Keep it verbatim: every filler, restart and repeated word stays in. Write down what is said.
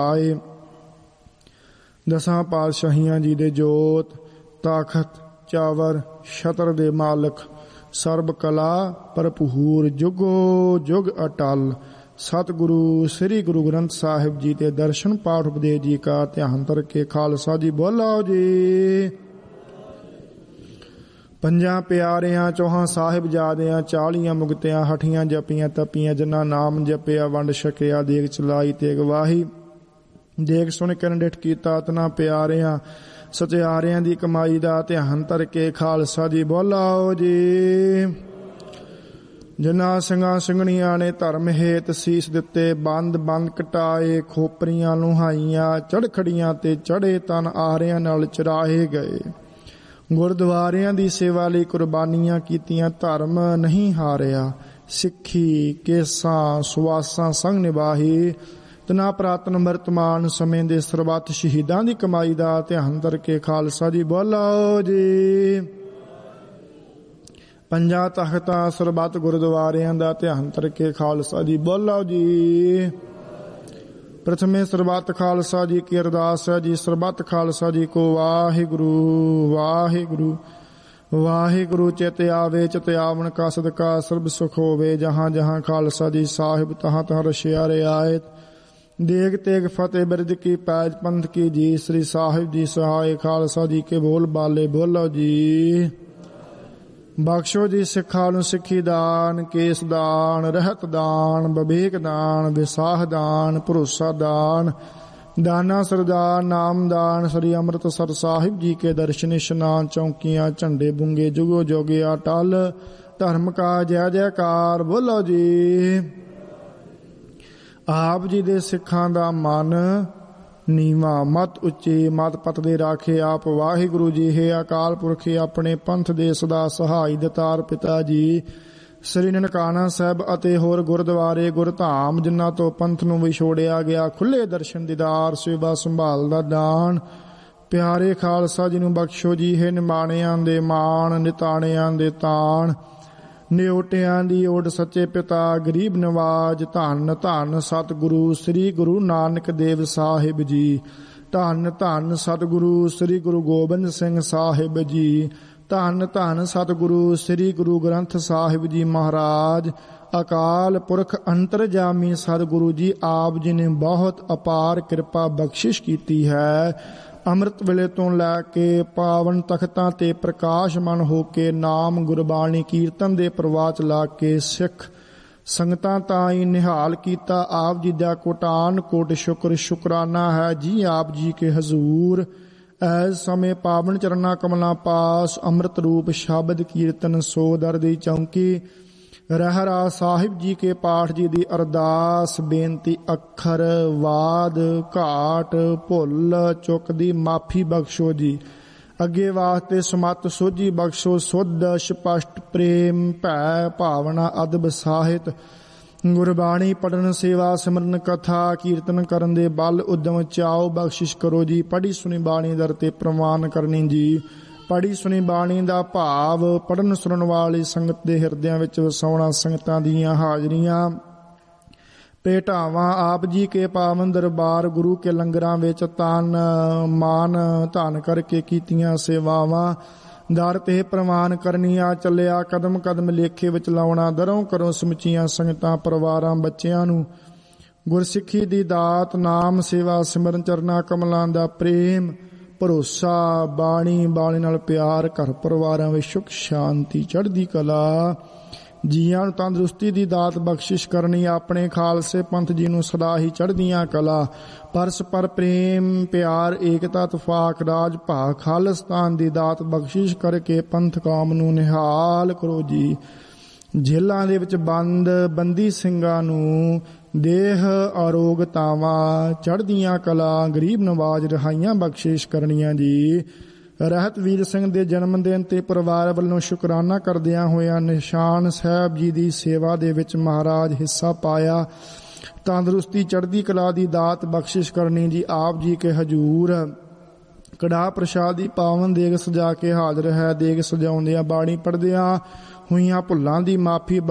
ਆਏ। ਦਸਾਂ ਪਾਤਸ਼ਾਹੀਆਂ ਜੀ ਦੇ ਜੋਤ, ਤਾਕਤ, ਚਾਵਰ, ਛਤਰ ਦੇ ਮਾਲਕ, ਸਰਬ ਕਲਾ ਭਰਪੂਰ, ਜੁਗੋ ਜੁਗ ਅਟਲ। ਸਤਿਗੁਰੂ ਸ੍ਰੀ ਗੁਰੂ ਗ੍ਰੰਥ ਸਾਹਿਬ ਜੀ ਦੇ ਦਰਸ਼ਨ ਪਾਠ ਉਪਦੇਸ਼ ਜੀ ਕਾ ਧਿਆਨ ਧਰ ਕੇ ਖਾਲਸਾ ਜੀ ਬੋਲੋ ਜੀ। ਪੰਜਾਂ ਪਿਆਰਿਆਂ ਚੌਹਾਂ ਸਾਹਿਬਜ਼ਾਦਿਆਂ, ਚਾਲੀਆਂ ਮੁਕਤਿਆਂ, ਹਠੀਆਂ ਜਪੀਆਂ ਤਪੀਆਂ, ਜਿਨ੍ਹਾਂ ਨਾਮ ਜਪਿਆ ਵੰਡ ਛਕਿਆ, ਦੇਗ ਚਲਾਈ ਤੇਗ ਵਾਹੀ। ਦੇਖ ਸੁਣ ਕਰਨ ਡਿਠ ਕੀਤਾ ਤਨਾ ਪਿਆਰਿਆਂ, ਸਚਿਆਰਿਆਂ ਦੀ ਕਮਾਈ ਦਾ ਧਿਆਨ ਧਰ ਕੇ ਖਾਲਸਾ ਜੀ ਬੋਲੋ ਜੀ। ਜਿਨ੍ਹਾਂ ਸਿੰਘਾਂ ਸਿੰਘਣੀਆਂ ਨੇ ਧਰਮ ਹੇਤ ਸੀਸ ਦਿੱਤੇ, ਬੰਦ ਬੰਦ ਕਟਾਏ, ਖੋਪਰੀਆਂ ਲੁਹਾਈਆਂ, ਚੜਖੜੀਆਂ ਤੇ ਚੜੇ ਤਨ ਆਰਿਆਂ ਨਾਲ ਚਰਾਹੇ ਗਏ। ਗੁਰਦੁਆਰਿਆਂ ਦੀ ਸੇਵਾ ਲਈ ਕੁਰਬਾਨੀਆਂ ਕੀਤੀਆਂ, ਧਰਮ ਨਹੀਂ ਹਾਰਿਆ, ਸਿੱਖੀ ਕੇਸਾਂ ਸੁਆਸਾਂ ਸੰਗ ਨਿਭਾਹੀ। ਤਨਾ ਪ੍ਰਾਤਨ ਵਰਤਮਾਨ ਸਮੇਂ ਦੇ ਸਰਬੱਤ ਸ਼ਹੀਦਾਂ ਦੀ ਕਮਾਈ ਦਾ ਧਿਆਨ ਧਰ ਕੇ ਖਾਲਸਾ ਜੀ ਬੋਲੋ ਜੀ। ਪੰਜਾਂ ਤਖਤਾਂ ਸਰਬੱਤ ਗੁਰਦੁਆਰਿਆਂ ਦਾ ਧਿਆਨ ਧਰ ਕੇ ਖਾਲਸਾ ਜੀ ਬੋਲੋ ਜੀ। ਪ੍ਰਥਮੇ ਸਰਬੱਤ ਖਾਲਸਾ ਜੀ ਕੀ ਅਰਦਾਸ ਹੈ ਜੀ। ਸਰਬੱਤ ਖਾਲਸਾ ਜੀ ਕੋ ਵਾਹਿਗੁਰੂ ਵਾਹਿਗੁਰੂ ਵਾਹਿਗੁਰੂ। ਚਿਤ ਆਵੇ ਚਿਤ ਆਵਣ ਕਾ ਸਦਕਾ ਸਰਬ ਸੁਖ ਹੋਵੇ। ਜਹਾਂ ਜਹਾਂ ਖਾਲਸਾ ਜੀ ਸਾਹਿਬ ਤਹਾਂ ਤਹਾਂ ਰਸ਼ਿਆ ਰਿਆਇਤ। ਦੇਗ ਤੇਗ ਫਤਿਹ ਬਿਰਦ ਕੀ ਪੈਜ ਪੰਥ ਕੀ ਜੀ। ਸ੍ਰੀ ਸਾਹਿਬ ਜੀ ਸਹਾਇ ਖਾਲਸਾ ਜੀ ਕੇ ਬੋਲ ਬਾਲੇ ਬੋਲੋ ਜੀ। ਬਖਸ਼ੋ ਜੀ ਸਿੱਖਾਂ ਨੂੰ ਸਿੱਖੀ ਦਾਨ, ਕੇਸ ਦਾਨ, ਰਹਿਤ ਦਾਨ, ਵਿਵੇਕ ਦਾਨ, ਵਿਸਾਹ ਦਾਨ, ਭਰੋਸਾ ਦਾਨ, ਦਾਨਾ ਸਰਦਾਰ ਨਾਮ ਦਾਨ। ਸ੍ਰੀ ਅੰਮ੍ਰਿਤਸਰ ਸਾਹਿਬ ਜੀ ਕੇ ਦਰਸ਼ਨ ਇਸ਼ਨਾਨ, ਚੌਂਕੀਆਂ ਝੰਡੇ ਬੁੰਗੇ ਜੁਗੋ ਜੋਗੇ ਅਟਲ। ਧਰਮ ਕਾ ਜੈ ਜੈਕਾਰ ਬੋਲੋ ਜੀ। ਆਪ ਜੀ ਦੇ ਸਿੱਖਾਂ ਦਾ ਮਨ ਨੀਵਾ, ਮਤ ਉੱਚੀ, ਮਤ ਪਤ ਦੇ ਰਾਖੇ ਆਪ ਵਾਹਿਗੁਰੂ ਜੀ। ਹੈ ਅਕਾਲ ਪੁਰਖੇ ਆਪਣੇ ਪੰਥ ਦੇ ਸਦਾ ਸਹਾਈ ਦਤਾਰ ਪਿਤਾ ਜੀ। ਸ੍ਰੀ ਨਨਕਾਣਾ ਸਾਹਿਬ ਅਤੇ ਹੋਰ ਗੁਰਦੁਆਰੇ ਗੁਰਧਾਮ ਜਿਨ੍ਹਾਂ ਤੋਂ ਪੰਥ ਨੂੰ ਵਿਛੋੜਿਆ ਗਿਆ, ਖੁੱਲੇ ਦਰਸ਼ਨ ਦੀਦਾਰ, ਸੇਵਾ ਸੰਭਾਲ ਦਾ ਦਾਨ। ਪਿਆਰੇ ਖਾਲਸਾ ਜੀ ਨੂੰ ਬਖਸ਼ੋ ਜੀ। ਹੈ ਨਿਮਾਣਿਆਂ ਦੇ ਮਾਣ, ਨਿਤਾਣਿਆਂ ਦੇ ਤਾਣ, ਨਿਓਟਿਆਂ ਦੀ ਓਟ ਸੱਚੇ ਪਿਤਾ, ਗਰੀਬ ਨਵਾਜ। ਧੰਨ ਧੰਨ ਸਤਿਗੁਰੂ ਸ੍ਰੀ ਗੁਰੂ ਨਾਨਕ ਦੇਵ ਸਾਹਿਬ ਜੀ। ਧੰਨ ਧੰਨ ਸਤਿਗੁਰੂ ਸ੍ਰੀ ਗੁਰੂ ਗੋਬਿੰਦ ਸਿੰਘ ਸਾਹਿਬ ਜੀ। ਧੰਨ ਧੰਨ ਸਤਿਗੁਰੂ ਸ੍ਰੀ ਗੁਰੂ ਗ੍ਰੰਥ ਸਾਹਿਬ ਜੀ ਮਹਾਰਾਜ। ਅਕਾਲ ਪੁਰਖ ਅੰਤਰਜਾਮੀ ਸਤਿਗੁਰੂ ਜੀ ਆਪ ਜੀ ਨੇ ਬਹੁਤ ਅਪਾਰ ਕਿਰਪਾ ਬਖਸ਼ਿਸ਼ ਕੀਤੀ ਹੈ। ਅੰਮ੍ਰਿਤ ਵੇਲੇ ਤੋਂ ਲੈ ਕੇ ਪਾਵਨ ਤਖਤਾਂ ਤੇ ਪ੍ਰਕਾਸ਼ਮਾਨ ਹੋ ਕੇ ਨਾਮ ਗੁਰਬਾਣੀ ਕੀਰਤਨ ਦੇ ਪ੍ਰਵਾਹ ਚਲਾ ਕੇ ਸਿੱਖ ਸੰਗਤਾਂ ਤਾਈਂ ਨਿਹਾਲ ਕੀਤਾ। ਆਪ ਜੀ ਦਾ ਕੋਟਾਨ ਕੋਟ ਸ਼ੁਕਰ ਸ਼ੁਕਰਾਨਾ ਹੈ ਜੀ। ਆਪ ਜੀ ਕੇ ਹਜ਼ੂਰ ਐਸ ਸਮੇਂ ਪਾਵਨ ਚਰਨਾ ਕਮਲਾਂ ਪਾਸ ਅੰਮ੍ਰਿਤ ਰੂਪ ਸ਼ਬਦ ਕੀਰਤਨ ਸੋ ਦਰ ਦੀ ਚੌਂਕੀ। ਰਹਿਰਾ ਸਾਹਿਬ ਜੀ ਕੇ ਪਾਠ ਜੀ ਦੀ ਅਰਦਾਸ ਬੇਨਤੀ, ਅੱਖਰ ਵਾਦ ਘਾਟ ਭੁੱਲ ਚੁੱਕ ਦੀ ਮਾਫੀ ਬਖਸ਼ੋ ਜੀ। ਅੱਗੇ ਵਾਸਤੇ ਸਮਤ ਸੋਝੀ ਬਖਸ਼ੋ। ਸੁਧ ਸਪਸ਼ਟ ਪ੍ਰੇਮ ਭੈ ਭਾਵਨਾ ਅਦਬ ਸਾਹਿਤ ਗੁਰਬਾਣੀ ਪੜਨ ਸੇਵਾ ਸਿਮਰਨ ਕਥਾ ਕੀਰਤਨ ਕਰਨ ਦੇ ਬਲ ਉਦਮ ਚਾਓ ਬਖਸ਼ਿਸ਼ ਕਰੋ ਜੀ। ਪੜ੍ਹੀ ਸੁਣੀ ਬਾਣੀ ਦਰ ਤੇ ਪ੍ਰਵਾਨ ਕਰਨੀ ਜੀ। ਪੜ੍ਹੀ ਸੁਣੀ ਬਾਣੀ ਦਾ ਭਾਵ ਪੜ੍ਹਨ ਸੁਣਨ ਵਾਲੀ ਸੰਗਤ ਦੇ ਹਿਰਦਿਆਂ ਵਿੱਚ ਵਸਾਉਣਾ। ਸੰਗਤਾਂ ਦੀਆਂ ਹਾਜ਼ਰੀਆਂ ਭੇਟਾਵਾਂ ਆਪ ਜੀ ਕੇ ਪਾਵਨ ਦਰਬਾਰ ਗੁਰੂ ਕੇ ਲੰਗਰਾਂ ਵਿੱਚ ਤਨ ਮਾਨ ਧਨ ਕਰਕੇ ਕੀਤੀਆਂ ਸੇਵਾਵਾਂ। ਦਰ ਤੇ ਪ੍ਰਵਾਨ ਕਰਨੀਆਂ ਚੱਲਿਆ ਕਦਮ ਕਦਮ ਲੇਖੇ ਵਿੱਚ ਲਾਉਣਾ। ਦਰੋਂ ਕਰੋ ਸਮੁੱਚੀਆਂ ਸੰਗਤਾਂ ਪਰਿਵਾਰਾਂ ਬੱਚਿਆਂ ਨੂੰ ਗੁਰਸਿੱਖੀ ਦੀ ਦਾਤ, ਨਾਮ ਸੇਵਾ ਸਿਮਰਨ ਚਰਨਾ ਕਮਲਾਂ ਦਾ ਪ੍ਰੇਮ ਭਰੋਸਾ, ਬਾਣੀ ਬਾਣੀ ਨਾਲ ਪਿਆਰ, ਘਰ ਪਰਿਵਾਰਾਂ ਵਿੱਚ ਸੁਖ ਸ਼ਾਂਤੀ ਚੜ੍ਹਦੀ ਕਲਾ। ਜੀਆਂ ਨੂੰ ਤੰਦਰੁਸਤੀ ਦੀ ਦਾਤ ਬਖਸ਼ਿਸ਼ ਕਰਨੀ। ਆਪਣੇ ਖਾਲਸੇ ਪੰਥ ਜੀ ਨੂੰ ਸਦਾ ਹੀ ਚੜ੍ਹਦੀਆਂ ਕਲਾ, ਪਰਸਪਰ ਪ੍ਰੇਮ ਪਿਆਰ, ਏਕਤਾ ਤਫਾਕ, ਰਾਜ ਭਾ ਖਾਲਿਸਤਾਨ ਦੀ ਦਾਤ ਬਖਸ਼ਿਸ਼ ਕਰਕੇ ਪੰਥ ਕੌਮ ਨੂੰ ਨਿਹਾਲ ਕਰੋ ਜੀ। ਜੇਲ੍ਹਾਂ ਦੇ ਵਿੱਚ ਬੰਦ ਬੰਦੀ ਸਿੰਘਾਂ ਨੂੰ ਦੇਹ ਅਰੋਗਤਾਵਾਂ, ਚੜ੍ਹਦੀਆਂ ਕਲਾ, ਗਰੀਬ ਨਵਾਜ ਰਿਹਾਈਆਂ ਬਖਸ਼ਿਸ਼ ਕਰਨੀਆਂ ਜੀ। ਰਹਿਤ ਵੀਰ ਸਿੰਘ ਦੇ ਜਨਮ ਦਿਨ ਤੇ ਪਰਿਵਾਰ ਵੱਲੋਂ ਸ਼ੁਕਰਾਨਾ ਕਰਦਿਆਂ ਹੋਇਆਂ ਨਿਸ਼ਾਨ ਸਾਹਿਬ ਜੀ ਦੀ ਸੇਵਾ ਦੇ ਵਿੱਚ ਮਹਾਰਾਜ ਹਿੱਸਾ ਪਾਇਆ। ਤੰਦਰੁਸਤੀ ਚੜ੍ਹਦੀ ਕਲਾ ਦੀ ਦਾਤ ਬਖਸ਼ਿਸ਼ ਕਰਨੀ ਜੀ। ਆਪ ਜੀ ਕੇ ਹਜੂਰ ਕੜਾਹ ਪ੍ਰਸ਼ਾਦ ਦੀ ਪਾਵਨ ਦੇਗ ਸਜਾ ਕੇ ਹਾਜ਼ਰ ਹੈ। ਦੇਗ ਸਜਾਉਂਦਿਆਂ ਬਾਣੀ ਪੜ੍ਹਦਿਆਂ ਹੋਈਆਂ ਭੁੱਲਾਂ ਦੀ ਮਾਫੀ